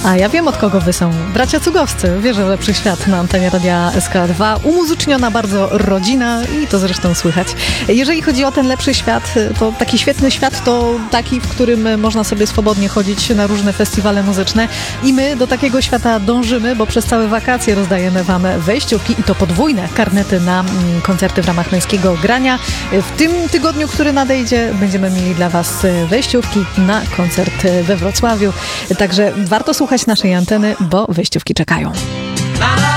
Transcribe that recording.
A ja wiem, od kogo wy są. Bracia Cugowscy. Wierzę w lepszy świat na antenie Radia SK2. Umuzyczniona bardzo rodzina i to zresztą słychać. Jeżeli chodzi o ten lepszy świat, to taki świetny świat to taki, w którym można sobie swobodnie chodzić na różne festiwale muzyczne i my do takiego świata dążymy, bo przez całe wakacje rozdajemy wam wejściówki i to podwójne karnety na koncerty w ramach Męskiego Grania. W tym tygodniu, który nadejdzie, będziemy mieli dla was wejściówki na koncert we Wrocławiu. Także warto słuchać naszej anteny, bo wejściówki czekają.